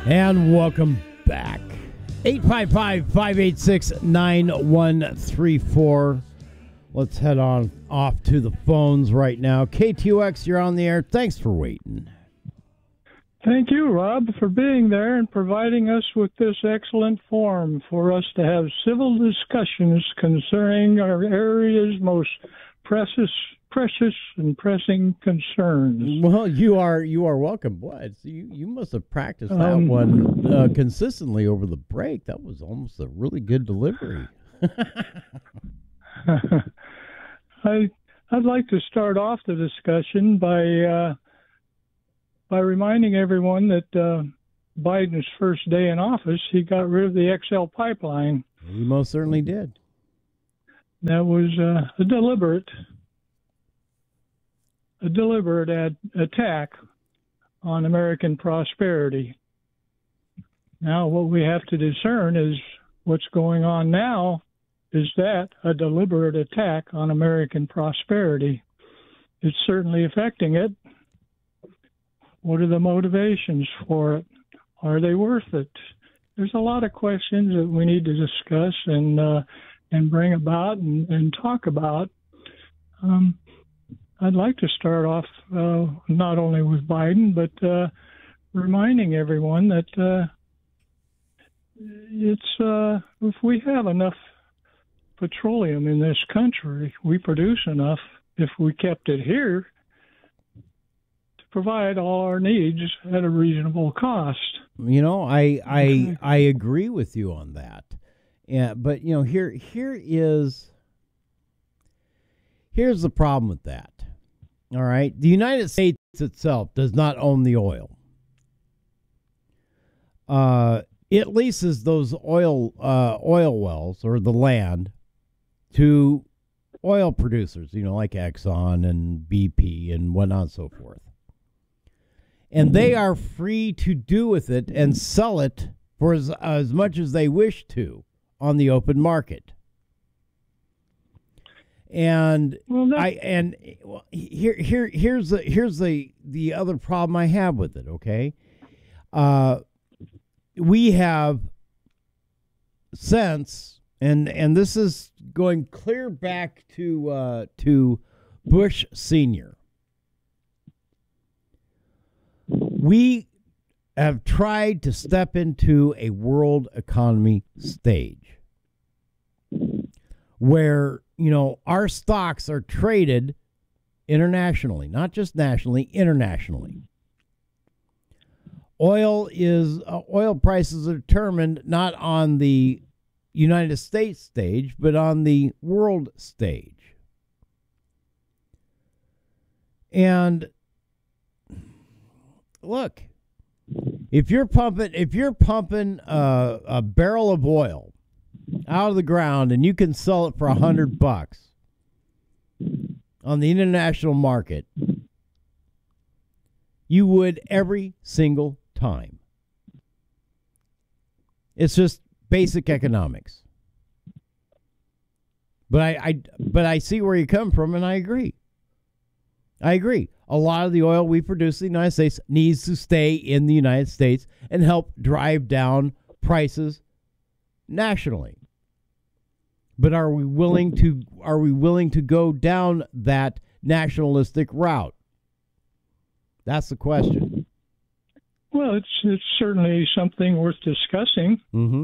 And welcome back. 855-586-9134. Let's head on off to the phones right now. KTOX, you're on the air. Thanks for waiting. Thank you, Rob, for being there and providing us with this excellent forum for us to have civil discussions concerning our area's most precious and pressing concerns. Well, you are welcome. Boy, you must have practiced that one consistently over the break. That was almost a really good delivery. I'd like to start off the discussion by reminding everyone that Biden's first day in office, he got rid of the XL pipeline. He most certainly did. That was a deliberate attack on American prosperity. Now, what we have to discern is what's going on now. Is that a deliberate attack on American prosperity? It's certainly affecting it. What are the motivations for it? Are they worth it? There's a lot of questions that we need to discuss and bring about and talk about. I'd like to start off not only with Biden, but reminding everyone that if we have enough petroleum in this country, we produce enough, if we kept it here, to provide all our needs at a reasonable cost. You know, I agree with you on that. Yeah, but you know, here's the problem with that. All right, the United States itself does not own the oil. It leases those oil wells or the land to oil producers, you know, like Exxon and BP and whatnot and so forth. And they are free to do with it and sell it for as much as they wish to on the open market. And here's the other problem I have with it. Okay, we have since and this is going clear back to Bush Sr. We have tried to step into a world economy stage where, you know, our stocks are traded internationally, not just nationally, internationally. Oil prices are determined not on the United States stage, but on the world stage. And look, if you're pumping a barrel of oil out of the ground and you can sell it for $100 on the international market, you would every single time. It's just basic economics. But I see where you come from, and I agree. A lot of the oil we produce in the United States needs to stay in the United States and help drive down prices nationally. But are we willing to go down that nationalistic route? That's the question. Well, it's certainly something worth discussing. Mm-hmm.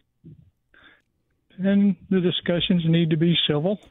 And the discussions need to be civil.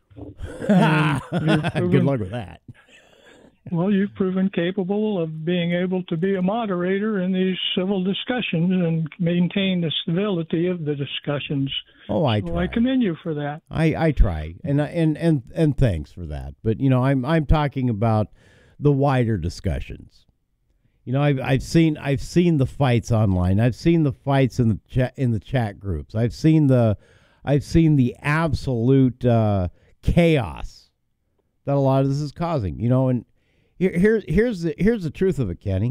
Good luck with that. Well, you've proven capable of being able to be a moderator in these civil discussions and maintain the civility of the discussions. Oh, I try. I commend you for that. I try, and thanks for that. But you know, I'm talking about the wider discussions. You know, I've seen the fights online. I've seen the fights in the chat groups. I've seen the absolute chaos that a lot of this is causing. You know, and here's the truth of it, Kenny.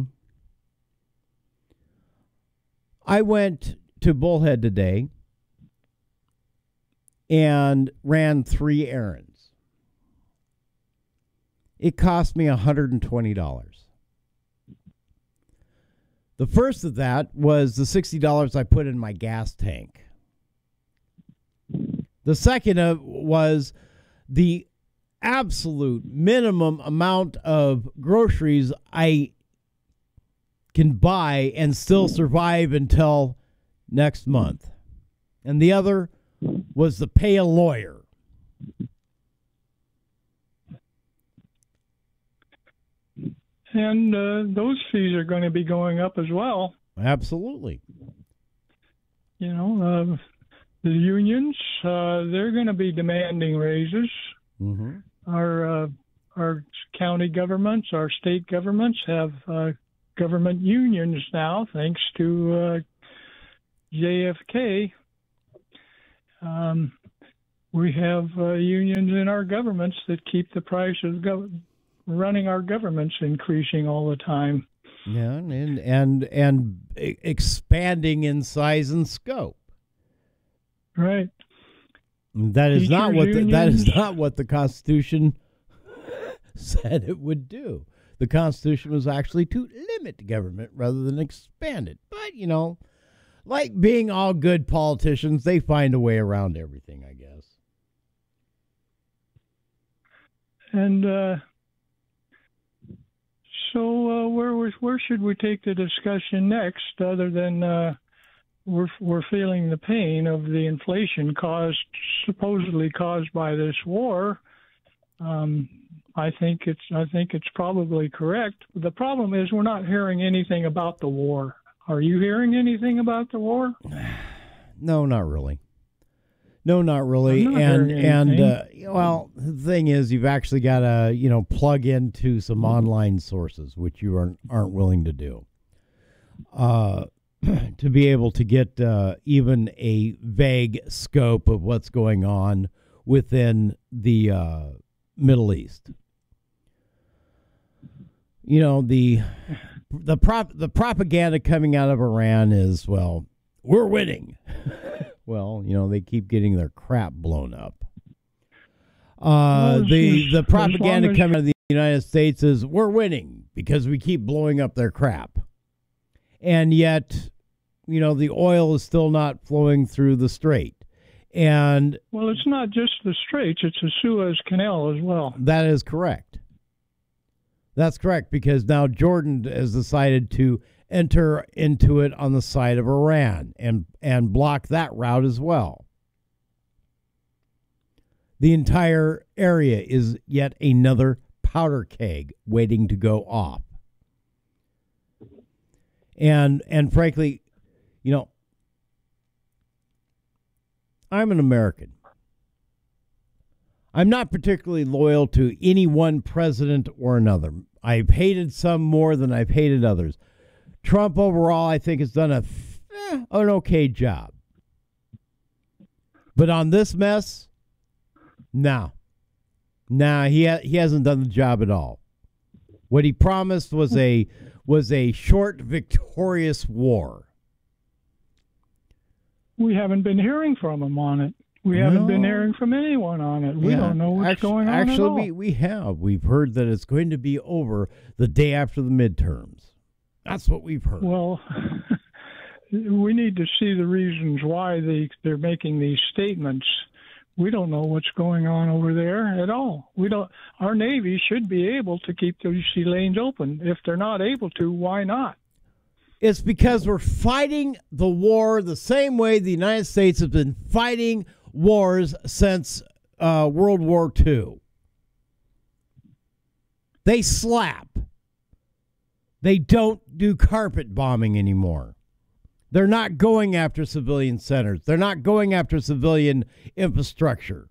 I went to Bullhead today and ran 3 errands. It cost me $120. The first of that was the $60 I put in my gas tank. The second was the absolute minimum amount of groceries I can buy and still survive until next month. And the other was to pay a lawyer. And those fees are going to be going up as well. Absolutely. You know, the unions, they're going to be demanding raises. Mm-hmm. Our county governments, our state governments have government unions now, thanks to JFK. We have unions in our governments that keep the price of running our governments increasing all the time. Yeah, and expanding in size and scope. Right. That is not what that is unions. not what the Constitution said it would do. The Constitution was actually to limit government rather than expand it. But, you know, like being all good politicians, they find a way around everything, I guess. And so where should we take the discussion next, other than we're feeling the pain of the inflation supposedly caused by this war? I think it's probably correct. The problem is we're not hearing anything about the war. Are you hearing anything about the war? No, not really. No, not really. I'm not hearing anything. Well, the thing is, you've actually got to, plug into some online sources, which you aren't willing to do, to be able to get even a vague scope of what's going on within the Middle East. You know, the propaganda coming out of Iran is, well, we're winning. Well, they keep getting their crap blown up. The propaganda coming out of the United States is we're winning because we keep blowing up their crap. And yet, the oil is still not flowing through the strait. And well, it's not just the straits, it's the Suez Canal as well. That is correct. That's correct, because now Jordan has decided to enter into it on the side of Iran and block that route as well. The entire area is yet another powder keg waiting to go off. And frankly, I'm an American. I'm not particularly loyal to any one president or another. I've hated some more than I've hated others. Trump overall, I think, has done an okay job. But on this mess, no. He hasn't done the job at all. What he promised was a short, victorious war. We haven't been hearing from him on it. We haven't been hearing from anyone on it. We don't know what's going on at all. Actually, we have. We've heard that it's going to be over the day after the midterms. That's what we've heard. Well, we need to see the reasons why they're making these statements. We don't know what's going on over there at all. Our Navy should be able to keep those sea lanes open. If they're not able to, why not? It's because we're fighting the war the same way the United States has been fighting wars since World War II. They slap. They don't do carpet bombing anymore. They're not going after civilian centers. They're not going after civilian infrastructure.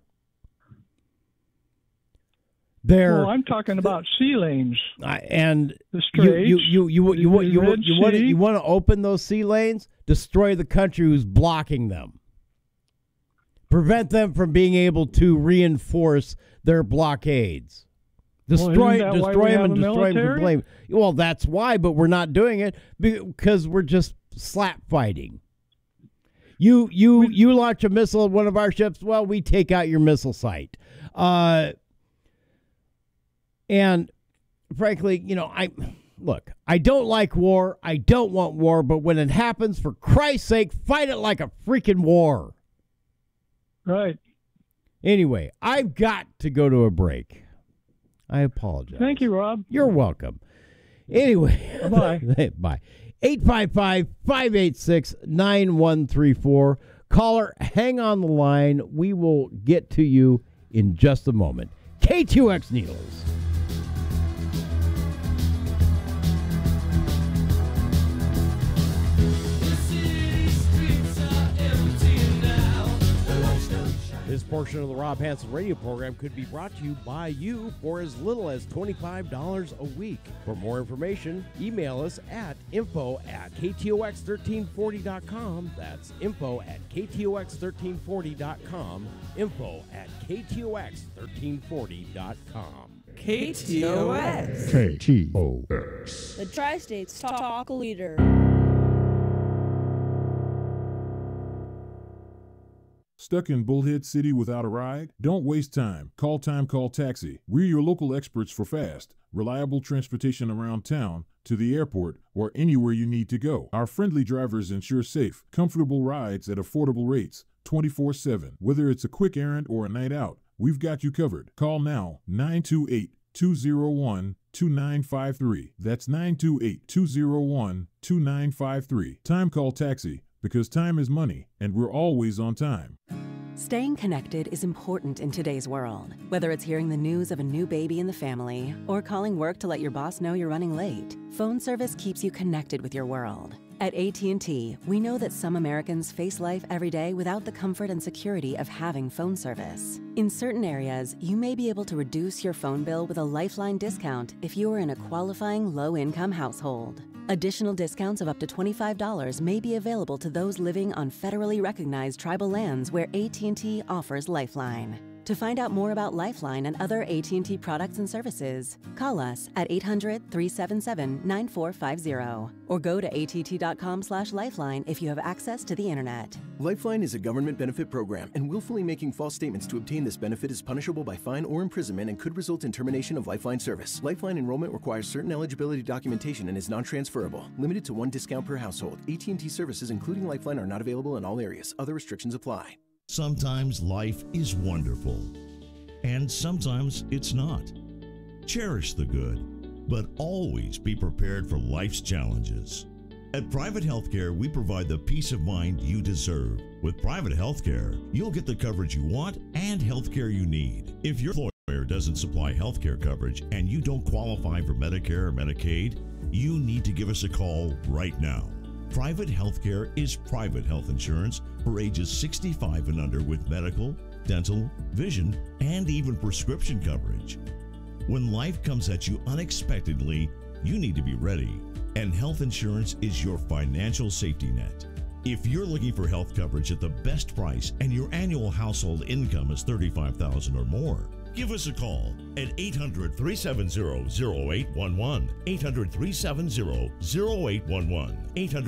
Well, I'm talking about sea lanes. And the straits. You want to open those sea lanes? Destroy the country who's blocking them. Prevent them from being able to reinforce their blockades. Destroy them and destroy them completely. Well, that's why, but we're not doing it because we're just slap fighting. You launch a missile at one of our ships, well, we take out your missile site. And frankly, look, I don't like war. I don't want war. But when it happens, for Christ's sake, fight it like a freaking war. Right. Anyway, I've got to go to a break. I apologize. Thank you, Rob. You're welcome. Anyway, bye. Bye. 855-586-9134. Caller, hang on the line. We will get to you in just a moment. K2X Needles. This portion of the Rob Hansen radio program could be brought to you by you for as little as $25 a week. For more information, email us at info@ktox1340.com. That's info@ktox1340.com. info@ktox1340.com. KTOX. KTOX. The Tri-States Talk Leader. Stuck in Bullhead City without a ride? Don't waste time. Call Taxi. We're your local experts for fast, reliable transportation around town, to the airport, or anywhere you need to go. Our friendly drivers ensure safe, comfortable rides at affordable rates, 24/7. Whether it's a quick errand or a night out, we've got you covered. Call now, 928-201-2953. That's 928-201-2953. Time Call Taxi, because time is money, and we're always on time. Staying connected is important in today's world. Whether it's hearing the news of a new baby in the family or calling work to let your boss know you're running late, phone service keeps you connected with your world. At AT&T, we know that some Americans face life every day without the comfort and security of having phone service. In certain areas, you may be able to reduce your phone bill with a Lifeline discount if you are in a qualifying low-income household. Additional discounts of up to $25 may be available to those living on federally recognized tribal lands where AT&T offers Lifeline. To find out more about Lifeline and other AT&T products and services, call us at 800-377-9450 or go to att.com/lifeline if you have access to the internet. Lifeline is a government benefit program, and willfully making false statements to obtain this benefit is punishable by fine or imprisonment and could result in termination of Lifeline service. Lifeline enrollment requires certain eligibility documentation and is non-transferable. Limited to one discount per household. AT&T services, including Lifeline, are not available in all areas. Other restrictions apply. Sometimes life is wonderful, and sometimes it's not. Cherish the good, but always be prepared for life's challenges. At Private Healthcare, we provide the peace of mind you deserve. With Private Healthcare, you'll get the coverage you want and healthcare you need. If your employer doesn't supply healthcare coverage and you don't qualify for Medicare or Medicaid, you need to give us a call right now. Private Healthcare is private health insurance for ages 65 and under with medical, dental, vision, and even prescription coverage. When life comes at you unexpectedly, you need to be ready, and health insurance is your financial safety net. If you're looking for health coverage at the best price and your annual household income is $35,000 or more, give us a call at 800-370-0811, 800-370-0811,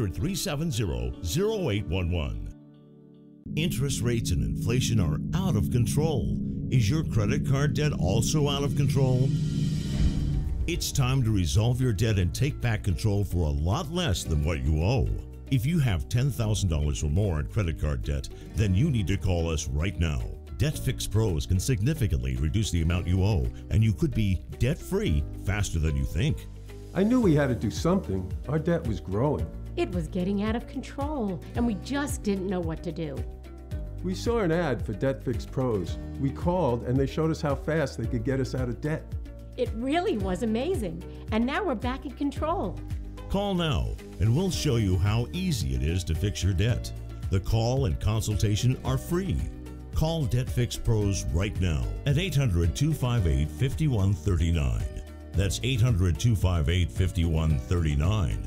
800-370-0811. Interest rates and inflation are out of control. Is your credit card debt also out of control? It's time to resolve your debt and take back control for a lot less than what you owe. If you have $10,000 or more in credit card debt, then you need to call us right now. Debt Fix Pros can significantly reduce the amount you owe, and you could be debt-free faster than you think. I knew we had to do something. Our debt was growing. It was getting out of control, and we just didn't know what to do. We saw an ad for Debt Fix Pros. We called, and they showed us how fast they could get us out of debt. It really was amazing, and now we're back in control. Call now, and we'll show you how easy it is to fix your debt. The call and consultation are free. Call Debt Fix Pros right now at 800-258-5139. That's 800-258-5139.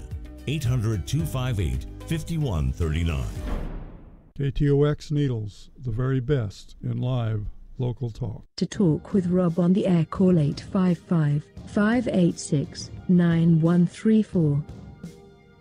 800-258-5139. KTOX Needles, the very best in live local talk. To talk with Rob on the air, call 855-586-9134.